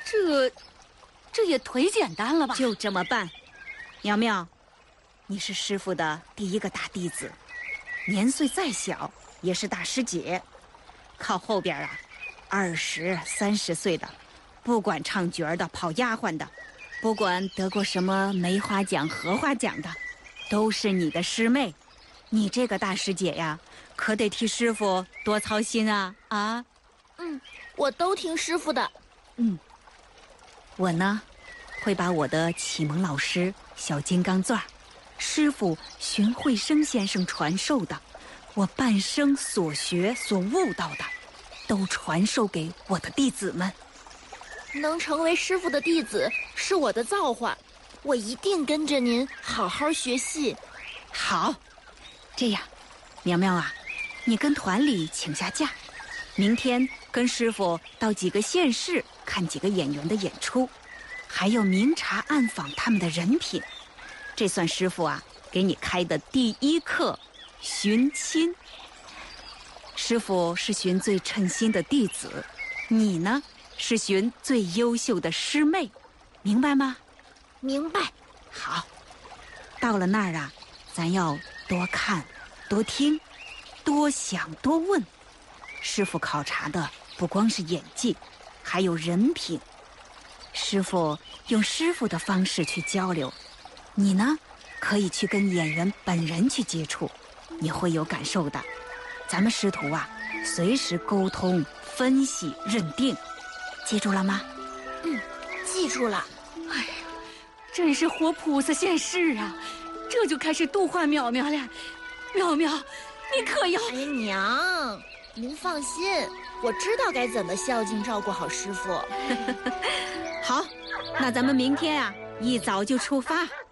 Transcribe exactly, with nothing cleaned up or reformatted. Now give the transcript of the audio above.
这，这也忒简单了吧？ 就这么办。苗苗，你是师傅的第一个大弟子，年岁再小也是大师姐。靠后边啊，二十三十岁的，不管唱角的、跑丫鬟的，不管得过什么梅花奖、荷花奖的，都是你的师妹。你这个大师姐呀，可得替师傅多操心啊啊！ 嗯，我都听师傅的。 嗯，我呢，会把我的启蒙老师小金刚钻儿，师傅荀慧生先生传授的，我半生所学所悟到的，都传授给我的弟子们。 能成为师傅的弟子是我的造化，我一定跟着您好好学戏。 好，这样，苗苗啊，你跟团里请下假，明天跟师傅到几个县市看几个演员的演出，还要明察暗访他们的人品。这算师傅啊给你开的第一课，寻亲。师傅是寻最称心的弟子，你呢是寻最优秀的师妹，明白吗？ 明白。 好，到了那儿啊，咱要多看多听多想多问。师傅考察的不光是演技，还有人品。师傅用师傅的方式去交流，你呢可以去跟演员本人去接触，你会有感受的。咱们师徒啊，随时沟通分析认定，记住了吗？ 嗯，记住了。 哎呀，真是活菩萨现世啊！这就开始度化苗苗了。苗苗，你可要…… 哎呀，娘，您放心，我知道该怎么孝敬照顾好师傅。 好，那咱们明天啊，一早就出发。